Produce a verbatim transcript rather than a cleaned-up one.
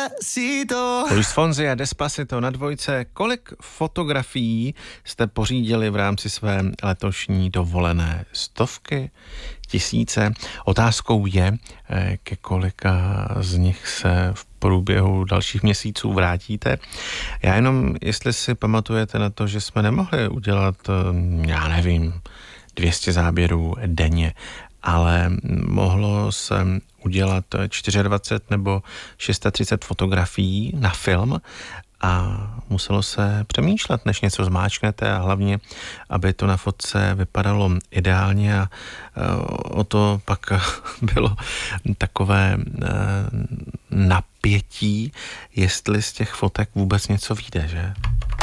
Despacito. Luis Fonsi a Despacito na dvojce. Kolik fotografií jste pořídili v rámci své letošní dovolené? Stovky? Tisíce? Otázkou je, ke kolika z nich se v průběhu dalších měsíců vrátíte. Já jenom, jestli si pamatujete na to, že jsme nemohli udělat, já nevím, dvě stě záběrů denně, ale mohlo se udělat dvacet čtyři nebo třicet šest fotografií na film a muselo se přemýšlet, než něco zmáčknete a hlavně, aby to na fotce vypadalo ideálně a o to pak bylo takové napětí, jestli z těch fotek vůbec něco vyjde, že?